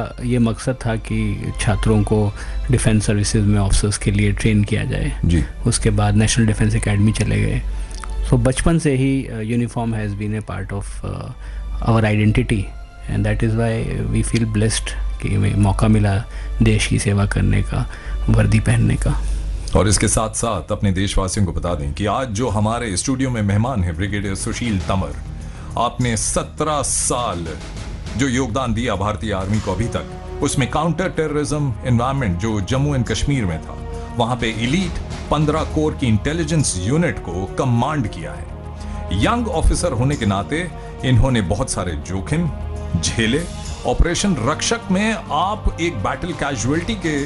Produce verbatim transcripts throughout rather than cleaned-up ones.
ये मकसद था कि छात्रों को डिफेंस सर्विसेज में ऑफिसर्स के लिए ट्रेन किया जाए जी। उसके बाद नेशनल डिफेंस एकेडमी चले गए। सो बचपन से ही uniform has been a part of our identity and that is why we feel blessed कि हमें मौका मिला देश की सेवा करने का, वर्दी पहनने का। और इसके साथ साथ अपने देशवासियों को बता दें कि आज जो हमारे स्टूडियो में मेहमान है ब्रिगेडियर सुशील तंवर, आपने सत्रह साल जो योगदान दिया भारतीय आर्मी को अभी तक, उसमें काउंटर टेररिज्म एनवायरनमेंट जो जम्मू एंड कश्मीर में था, वहां पे इलीट पंद्रह कोर की इंटेलिजेंस यूनिट को कमांड किया है। यंग ऑफिसर होने के नाते इन्होंने बहुत सारे जोखिम झेले। ऑपरेशन रक्षक में आप एक बैटल कैजुअलिटी के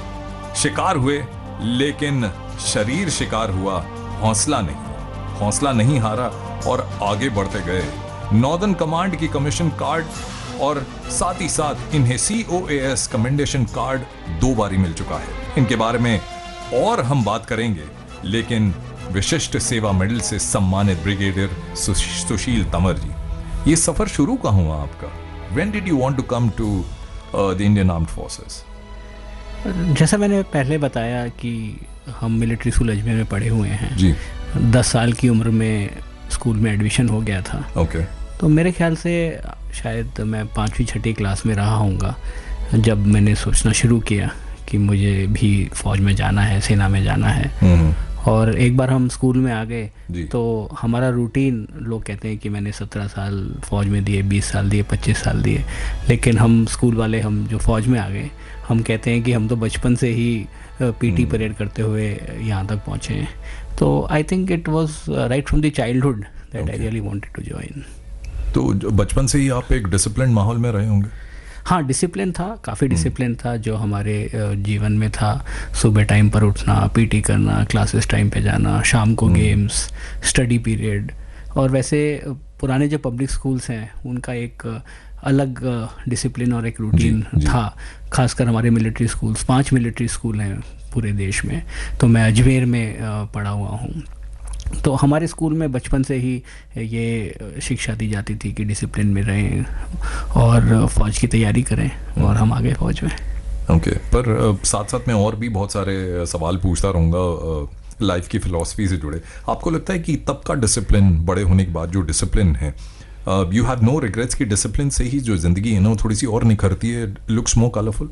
शिकार हुए, लेकिन शरीर शिकार हुआ, हौसला नहीं हौसला नहीं हारा और आगे बढ़ते गए। नॉर्दर्न कमांड की कमीशन कार्ड और साथ ही साथ इन्हें सी ओ ए एस कमेंडेशन कार्ड दो बारी मिल चुका है। इनके बारे में और हम बात करेंगे, लेकिन विशिष्ट सेवा मेडल से सम्मानित ब्रिगेडियर सुशील तंवर जी, ये सफर शुरू कहाँ हुआ आपका? When did you want to come to uh, the Indian Armed Forces? जैसा मैंने पहले बताया कि हम मिलिट्री स्कूल अजमेर में पढ़े हुए हैं जी। दस साल की उम्र में स्कूल में एडमिशन हो गया था। Okay okay. तो मेरे ख्याल से शायद मैं पाँचवीं छठी क्लास में रहा हूँगा जब मैंने सोचना शुरू किया कि मुझे भी फौज में जाना है, सेना में जाना है। और एक बार हम स्कूल में आ गए तो हमारा रूटीन, लोग कहते हैं कि मैंने सत्रह साल फौज में दिए, बीस साल दिए, पच्चीस साल दिए, लेकिन हम स्कूल वाले, हम जो फौज में आ गए, हम कहते हैं कि हम तो बचपन से ही पीटी परेड करते हुए यहाँ तक पहुँचे हैं। तो I think it was right from the childhood that I really wanted to join. तो बचपन से ही आप एक डिसिप्लिन माहौल में रहे होंगे? हाँ, डिसिप्लिन था, काफ़ी डिसिप्लिन था जो हमारे जीवन में था। सुबह टाइम पर उठना, पीटी करना, क्लासेस टाइम पे जाना, शाम को गेम्स, स्टडी पीरियड। और वैसे पुराने जो पब्लिक स्कूल्स हैं उनका एक अलग डिसिप्लिन और एक रूटीन था, खासकर हमारे मिलिट्री स्कूल्स, पांच मिलिट्री स्कूल हैं पूरे देश में, तो मैं अजमेर में पढ़ा हुआ हूँ। तो हमारे स्कूल में बचपन से ही ये शिक्षा दी जाती थी कि डिसिप्लिन में रहें और फौज की तैयारी करें, और हम आगे फौज में। ओके okay, पर साथ साथ मैं और भी बहुत सारे सवाल पूछता रहूँगा लाइफ की फिलॉसफी से जुड़े। आपको लगता है कि तब का डिसिप्लिन, बड़े होने के बाद जो डिसिप्लिन है, यू हैव नो रिग्रेट्स कि डिसिप्लिन से ही जो ज़िंदगी है ना वो थोड़ी सी और निखरती है, लुक्स मोर कलरफुल?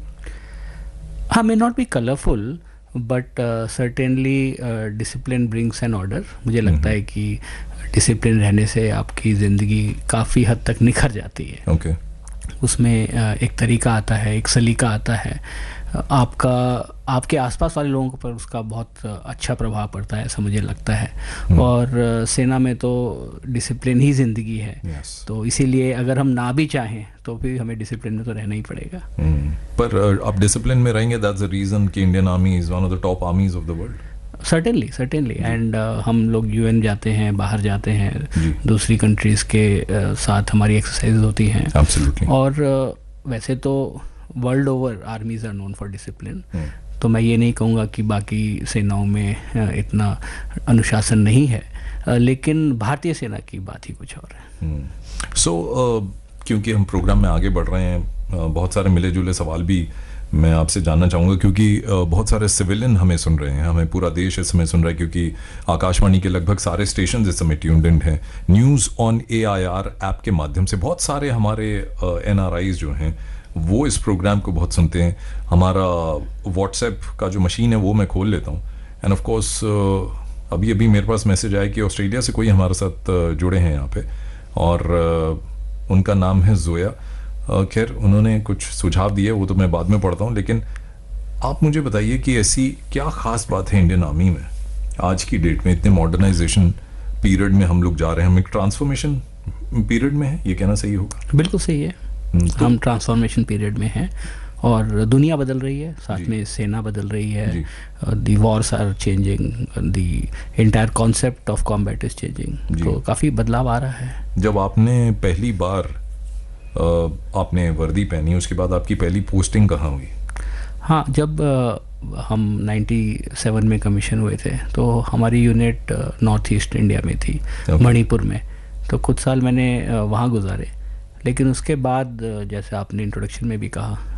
हाँ, may not be colourful but certainly discipline brings N order. मुझे लगता है कि डिसिप्लिन रहने से आपकी ज़िंदगी काफ़ी हद तक निखर जाती है। Okay okay. उसमें uh, एक तरीका आता है, एक सलीका आता है, आपका आपके आसपास वाले लोगों पर उसका बहुत अच्छा प्रभाव पड़ता है, ऐसा मुझे लगता है। hmm. और सेना में तो डिसिप्लिन ही ज़िंदगी है। yes. तो इसीलिए अगर हम ना भी चाहें तो भी हमें डिसिप्लिन में तो रहना ही पड़ेगा। hmm. पर आप डिसिप्लिन में रहेंगे, दैट्स द रीज़न कि Indian army is one of the top आर्मीज of the world. Certainly certainly and हम लोग यूएन जाते हैं, बाहर जाते हैं, दूसरी कंट्रीज़ के uh, साथ हमारी एक्सरसाइज होती हैं। Absolutely. और uh, वैसे तो world over आर्मीज are known for discipline. तो मैं ये नहीं कहूँगा कि बाकी सेनाओं में uh, इतना अनुशासन नहीं है, uh, लेकिन भारतीय सेना की बात ही कुछ और है। सो so, uh, क्योंकि हम प्रोग्राम में आगे बढ़ रहे हैं, uh, बहुत सारे मिले जुले सवाल भी मैं आपसे जानना चाहूँगा, क्योंकि बहुत सारे सिविलियन हमें सुन रहे हैं, हमें पूरा देश इस समय सुन रहा है, क्योंकि आकाशवाणी के लगभग सारे स्टेशन इस समय ट्यून्ड इन हैं। News on A I R app के माध्यम से बहुत सारे हमारे एन आर आईज जो हैं वो इस प्रोग्राम को बहुत सुनते हैं। हमारा व्हाट्सएप का जो मशीन है वो मैं खोल लेता हूँ, एंड ऑफ कोर्स अभी अभी मेरे पास मैसेज आया कि ऑस्ट्रेलिया से कोई हमारे साथ जुड़े हैं यहाँ पे, और उनका नाम है जोया। खैर उन्होंने कुछ सुझाव दिए, वो तो मैं बाद में पढ़ता हूँ, लेकिन आप मुझे बताइए कि ऐसी क्या खास बात है इंडियन आर्मी में आज की डेट में, इतने मॉडर्नाइजेशन पीरियड में हम लोग जा रहे हैं, हम एक ट्रांसफॉर्मेशन पीरियड में है, ये कहना सही होगा? बिल्कुल सही है, तो हम ट्रांसफॉर्मेशन पीरियड में हैं और दुनिया बदल रही है, साथ में सेना बदल रही है, दी Wars are changing, the entire concept of combat is changing, तो काफ़ी बदलाव आ रहा है। जब आपने पहली बार Uh, आपने वर्दी पहनी, उसके बाद आपकी पहली पोस्टिंग कहाँ हुई? हाँ, जब uh, हम सत्तानवे में कमीशन हुए थे तो हमारी यूनिट नॉर्थ ईस्ट इंडिया में थी, okay. मणिपुर में। तो कुछ साल मैंने uh, वहाँ गुजारे, लेकिन उसके बाद uh, जैसे आपने इंट्रोडक्शन में भी कहा